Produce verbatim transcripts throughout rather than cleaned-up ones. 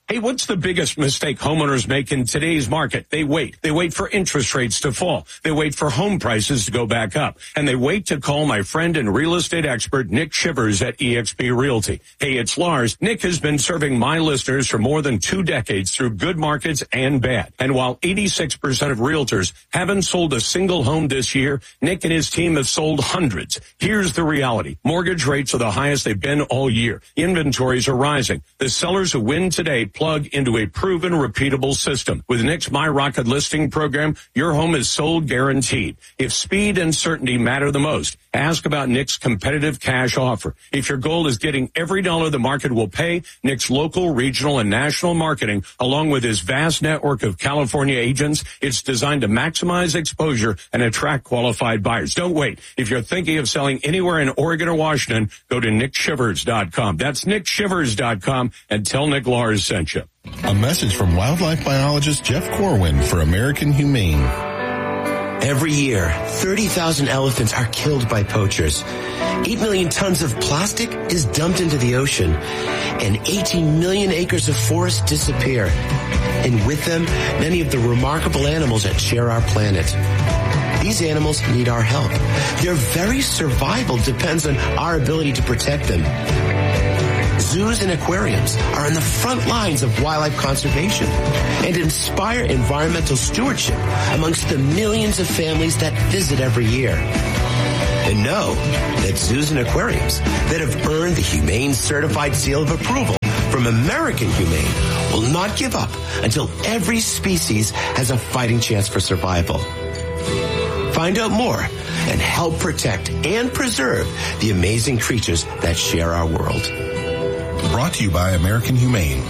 Hey, what's the biggest mistake homeowners make in today's market? They wait. They wait for interest rates to fall. They wait for home prices to go back up. And they wait to call my friend and real estate expert, Nick Shivers at eXp Realty. Hey, it's Lars. Nick has been serving my listeners for more than two decades through good markets and bad. And while eighty-six percent of realtors haven't sold a single home this year, Nick and his team have sold hundreds. Here's the reality. Mortgage rates are the highest they've been all year. Inventories are rising. The sellers who win today plug into a proven, repeatable system. With Nick's My Rocket listing program, your home is sold guaranteed. If speed and certainty matter the most, ask about Nick's competitive cash offer. If your goal is getting every dollar the market will pay, Nick's local, regional, and national marketing, along with his vast network of California agents, it's designed to maximize exposure and attract qualified buyers. Don't wait. If you're thinking of selling anywhere in Oregon or Washington, go to nick shivers dot com. That's nick shivers dot com and tell Nick Lars sent you. A message from wildlife biologist Jeff Corwin for American Humane. Every year, thirty thousand elephants are killed by poachers. eight million tons of plastic is dumped into the ocean, and eighteen million acres of forest disappear. And with them, many of the remarkable animals that share our planet. These animals need our help. Their very survival depends on our ability to protect them. Zoos and aquariums are in the front lines of wildlife conservation and inspire environmental stewardship amongst the millions of families that visit every year. And know that zoos and aquariums that have earned the Humane Certified Seal of Approval from American Humane will not give up until every species has a fighting chance for survival. Find out more and help protect and preserve the amazing creatures that share our world. Brought to you by American Humane.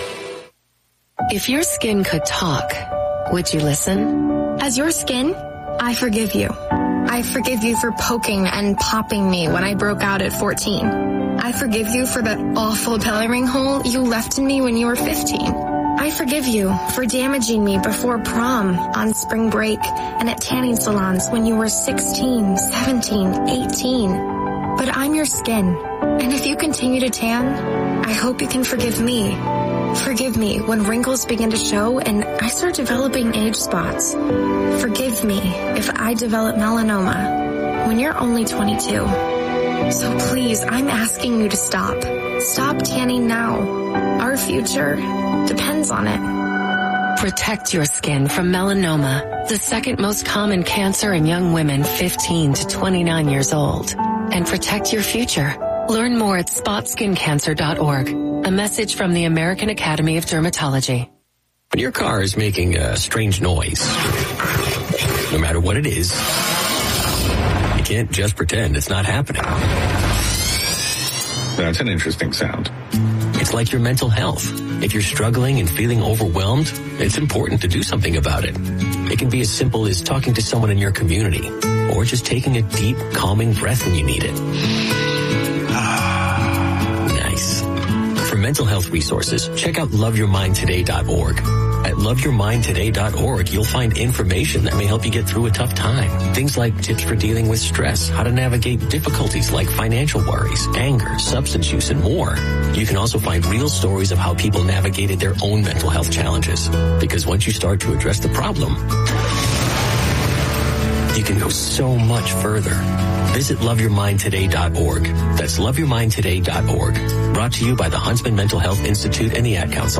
If your skin could talk, would you listen? As your skin, I forgive you. I forgive you for poking and popping me when I broke out at fourteen. I forgive you for the awful belly ring hole you left in me when you were fifteen. I forgive you for damaging me before prom, on spring break, and at tanning salons when you were sixteen, seventeen, eighteen. But I'm your skin, and if you continue to tan, I hope you can forgive me. Forgive me when wrinkles begin to show and I start developing age spots. Forgive me if I develop melanoma when you're only twenty-two. So please, I'm asking you to stop. Stop tanning now. Our future depends on it. Protect your skin from melanoma, the second most common cancer in young women fifteen to twenty-nine years old. And protect your future. Learn more at spot skin cancer dot org. A message from the American Academy of Dermatology. When your car is making a strange noise, no matter what it is, you can't just pretend it's not happening. That's an interesting sound. It's like your mental health. If you're struggling and feeling overwhelmed, it's important to do something about it. It can be as simple as talking to someone in your community, or just taking a deep, calming breath when you need it. Nice. For mental health resources, check out love your mind today dot org. At love your mind today dot org, you'll find information that may help you get through a tough time. Things like tips for dealing with stress, how to navigate difficulties like financial worries, anger, substance use, and more. You can also find real stories of how people navigated their own mental health challenges. Because once you start to address the problem, you can go so much further. Visit love your mind today dot org. That's love your mind today dot org. Brought to you by the Huntsman Mental Health Institute and the Ad Council.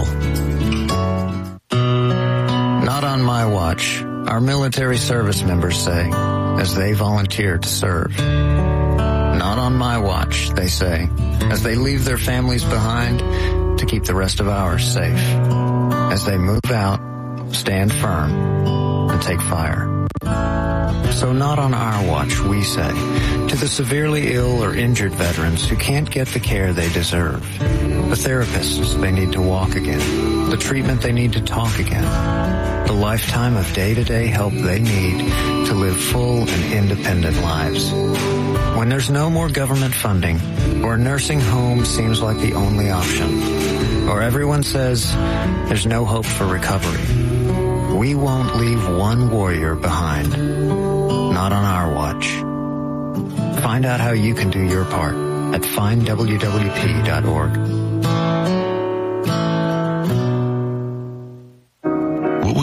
Not on my watch, our military service members say, as they volunteer to serve. Not on my watch, they say, as they leave their families behind to keep the rest of ours safe. As they move out, stand firm, and take fire. So not on our watch, we say, to the severely ill or injured veterans who can't get the care they deserve, the therapists they need to walk again, the treatment they need to talk again, the lifetime of day-to-day help they need to live full and independent lives. When there's no more government funding, or a nursing home seems like the only option, or everyone says there's no hope for recovery, we won't leave one warrior behind. Not on our watch. Find out how you can do your part at find w w p dot org.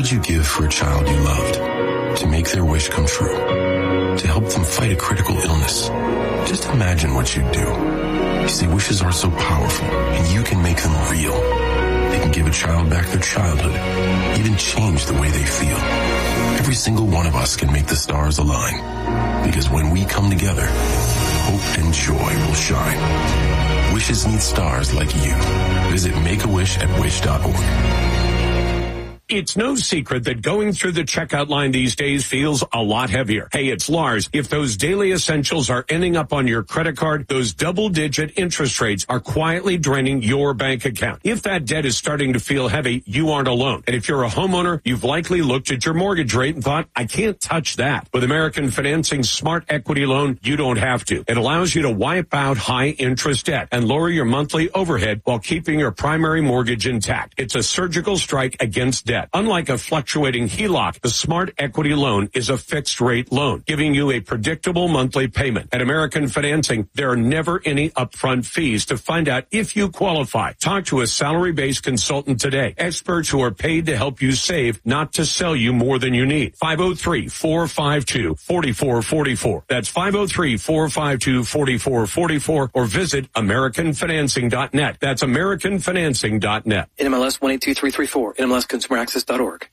would you give for a child you loved to make their wish come true? To help them fight a critical illness? Just imagine what you'd do. You see, wishes are so powerful, and you can make them real. They can give a child back their childhood, even change the way they feel. Every single one of us can make the stars align, because when we come together, hope and joy will shine. Wishes need stars like you. Visit Make a Wish at wish dot org. It's no secret that going through the checkout line these days feels a lot heavier. Hey, it's Lars. If those daily essentials are ending up on your credit card, those double-digit interest rates are quietly draining your bank account. If that debt is starting to feel heavy, you aren't alone. And if you're a homeowner, you've likely looked at your mortgage rate and thought, I can't touch that. With American Financing's Smart Equity Loan, you don't have to. It allows you to wipe out high-interest debt and lower your monthly overhead while keeping your primary mortgage intact. It's a surgical strike against debt. Unlike a fluctuating H E L O C, the Smart Equity Loan is a fixed-rate loan, giving you a predictable monthly payment. At American Financing, there are never any upfront fees. To find out if you qualify, talk to a salary-based consultant today. Experts who are paid to help you save, not to sell you more than you need. five oh three, four five two, four four four four. That's five oh three, four five two, four four four four, or visit American Financing dot net. That's American Financing dot net. N M L S one eight two three three four, N M L S Consumer Access dot org.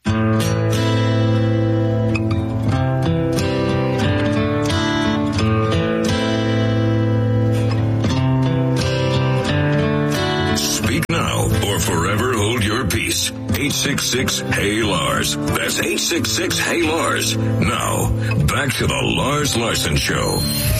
Speak now or forever hold your peace. eight six six, Hey Lars. That's eight six six, Hey Lars. Now, back to the Lars Larson Show.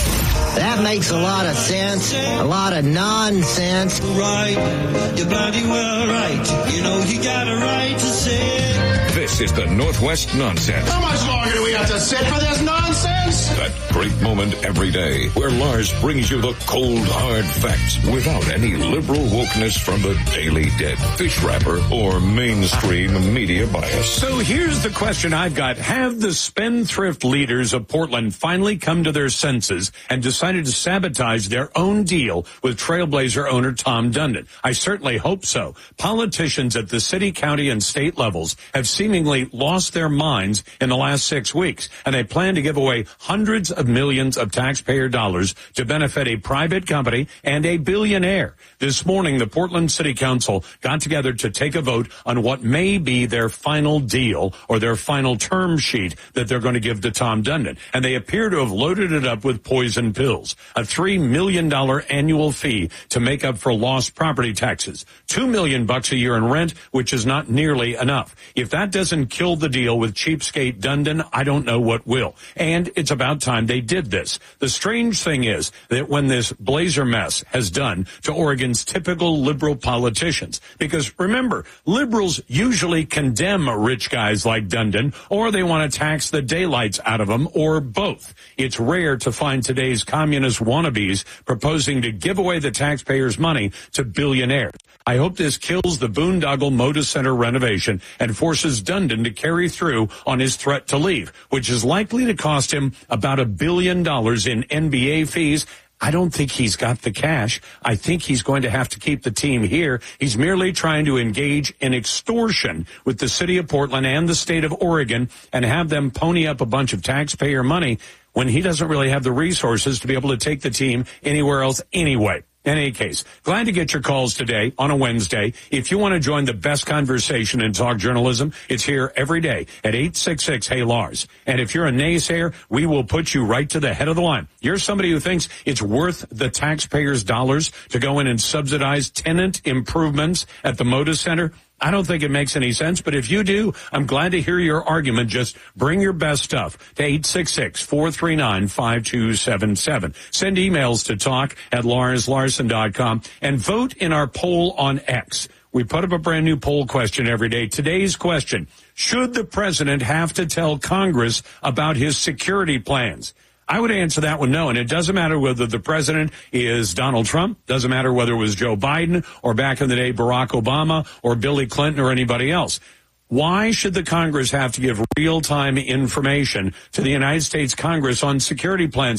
That makes a lot of sense. A lot of nonsense. Right. You're bloody well right. You know you got a right to say it. This is the Northwest Nonsense. How much longer do we have to sit for this nonsense? That great moment every day where Lars brings you the cold, hard facts without any liberal wokeness from the Daily Dead, fish wrapper, or mainstream media bias. So here's the question I've got. Have the spendthrift leaders of Portland finally come to their senses and decided to sabotage their own deal with Trailblazer owner Tom Dundon? I certainly hope so. Politicians at the city, county, and state levels have seemingly lost their minds in the last six weeks, and they plan to give away hundreds of millions of taxpayer dollars to benefit a private company and a billionaire. This morning, the Portland City Council got together to take a vote on what may be their final deal or their final term sheet that they're going to give to Tom Dundon, and they appear to have loaded it up with poison pills. A three million dollars annual fee to make up for lost property taxes, two million bucks a year in rent, which is not nearly enough. If that doesn't kill the deal with cheapskate Dundon, I don't know what will. And it's about time they did this. The strange thing is that when this Blazer mess has done to Oregon's typical liberal politicians, because remember, liberals usually condemn rich guys like Dundon, or they want to tax the daylights out of them, or both. It's rare to find today's communist wannabes proposing to give away the taxpayers' money to billionaires. I hope this kills the boondoggle Moda Center renovation and forces Dundon to carry through on his threat to leave, which is likely to cost him about a billion dollars in N B A fees. I don't think he's got the cash. I think he's going to have to keep the team here. He's merely trying to engage in extortion with the city of Portland and the state of Oregon and have them pony up a bunch of taxpayer money when he doesn't really have the resources to be able to take the team anywhere else anyway. In any case, glad to get your calls today on a Wednesday. If you want to join the best conversation in talk journalism, it's here every day at eight six six, Hey Lars. And if you're a naysayer, we will put you right to the head of the line. You're somebody who thinks it's worth the taxpayers' dollars to go in and subsidize tenant improvements at the Moda Center. I don't think it makes any sense, but if you do, I'm glad to hear your argument. Just bring your best stuff to eight six six, four three nine, five two seven seven. Send emails to talk at lars larson dot com and vote in our poll on X. We put up a brand new poll question every day. Today's question, should the president have to tell Congress about his security plans? I would answer that one no, and it doesn't matter whether the president is Donald Trump, doesn't matter whether it was Joe Biden or back in the day Barack Obama or Billy Clinton or anybody else. Why should the Congress have to give real-time information to the United States Congress on security plans?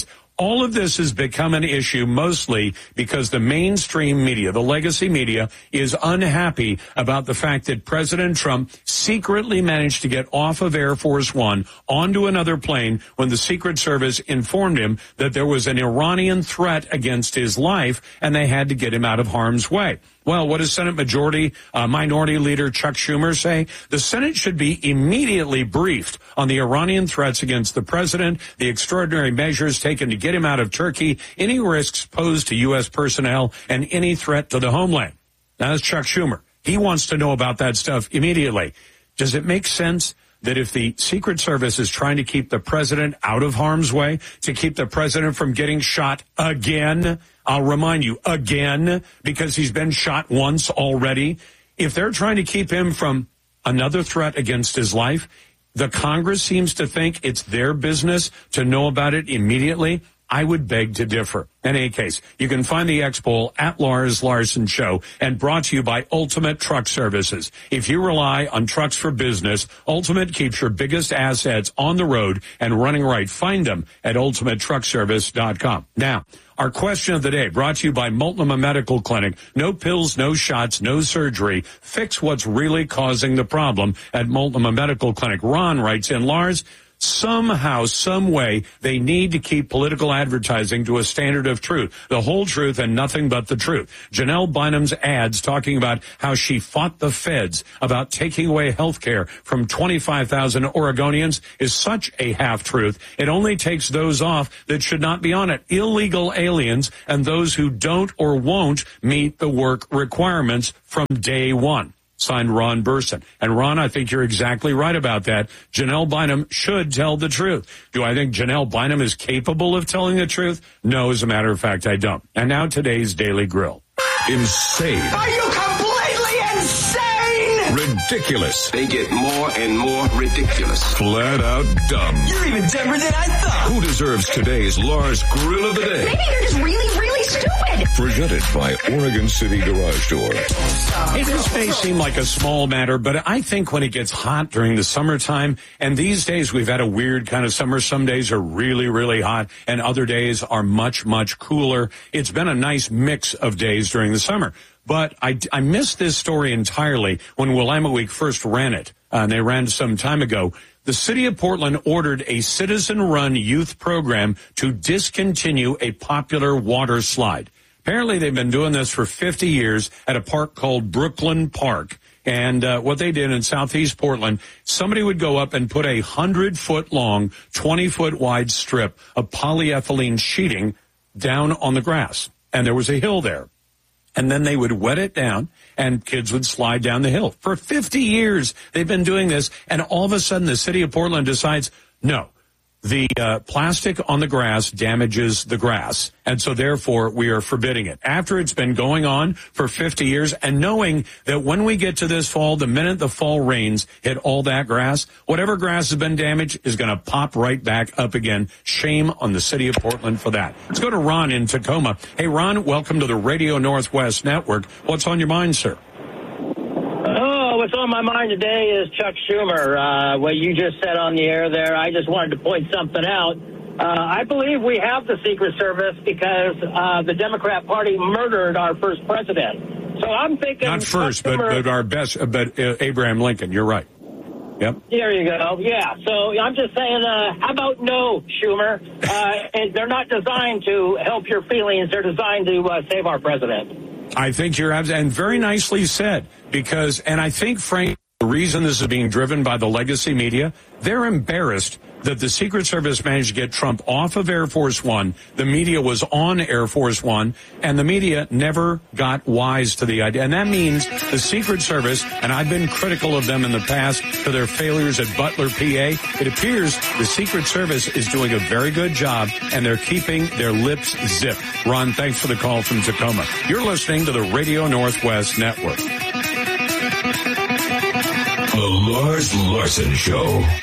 all of this has become an issue mostly because the mainstream media, the legacy media, is unhappy about the fact that President Trump secretly managed to get off of Air Force One onto another plane when the Secret Service informed him that there was an Iranian threat against his life and they had to get him out of harm's way. Well, what does Senate Majority uh, Minority Leader Chuck Schumer say? The Senate should be immediately briefed on the Iranian threats against the president, the extraordinary measures taken to get him out of Turkey, any risks posed to U S personnel, and any threat to the homeland. Now, that's Chuck Schumer. He wants to know about that stuff immediately. Does it make sense that if the Secret Service is trying to keep the president out of harm's way, to keep the president from getting shot again, I'll remind you, again, because he's been shot once already, if they're trying to keep him from another threat against his life, the Congress seems to think it's their business to know about it immediately. I would beg to differ. In any case, you can find the X-Poll at Lars Larson Show and brought to you by Ultimate Truck Services. If you rely on trucks for business, Ultimate keeps your biggest assets on the road and running right. Find them at ultimate truck service dot com. Now, our question of the day brought to you by Multnomah Medical Clinic. No pills, no shots, no surgery. Fix what's really causing the problem at Multnomah Medical Clinic. Ron writes in, Lars, somehow, some way, they need to keep political advertising to a standard of truth, the whole truth and nothing but the truth. Janelle Bynum's ads talking about how she fought the feds about taking away health care from twenty-five thousand Oregonians is such a half-truth. It only takes those off that should not be on it. Illegal aliens and those who don't or won't meet the work requirements from day one. Signed, Ron Burson. And Ron, I think you're exactly right about that. Janelle Bynum should tell the truth. Do I think Janelle Bynum is capable of telling the truth? No, as a matter of fact, I don't. And now today's Daily Grill. Insane. Are you completely insane? Ridiculous. They get more and more ridiculous. Flat out dumb. You're even dumber than I thought. Who deserves today's Lars Grill of the Day? Maybe you're just really, really stupid. Presented by Oregon City Garage Door. Hey, this may seem like a small matter, but I think when it gets hot during the summertime, and these days we've had a weird kind of summer. Some days are really, really hot, and other days are much, much cooler. It's been a nice mix of days during the summer. But I, I missed this story entirely when Willamette Week first ran it, uh, and they ran some time ago. The city of Portland ordered a citizen-run youth program to discontinue a popular water slide. Apparently, they've been doing this for fifty years at a park called Brooklyn Park. And uh, what they did in southeast Portland, somebody would go up and put a one hundred foot long, twenty foot wide strip of polyethylene sheeting down on the grass. And there was a hill there. And then they would wet it down, and kids would slide down the hill. For fifty years, they've been doing this, and all of a sudden the city of Portland decides, no, the uh, plastic on the grass damages the grass, and so therefore we are forbidding it. After it's been going on for fifty years, and knowing that when we get to this fall, the minute the fall rains hit all that grass, whatever grass has been damaged is going to pop right back up again. Shame on the city of Portland for that. Let's go to Ron in Tacoma. Hey, Ron, welcome to the Radio Northwest Network. What's on your mind, sir? Oh, what's on my mind today is Chuck Schumer. Uh, what you just said on the air there, I just wanted to point something out. Uh, I believe we have the Secret Service because uh, the Democrat Party murdered our first president. So I'm thinking... Not first, but, but our best, but uh, Abraham Lincoln. You're right. Yep. There you go. Yeah. So I'm just saying, uh, how about no, Schumer? Uh, and they're not designed to help your feelings. They're designed to uh, save our president. I think you're absolutely, and very nicely said, because, and I think, Frank, the reason this is being driven by the legacy media, they're embarrassed that the Secret Service managed to get Trump off of Air Force One. The media was on Air Force One, and the media never got wise to the idea. And that means the Secret Service, and I've been critical of them in the past for their failures at Butler, P A. It appears the Secret Service is doing a very good job, and they're keeping their lips zipped. Ron, thanks for the call from Tacoma. You're listening to the Radio Northwest Network. The Lars Larson Show.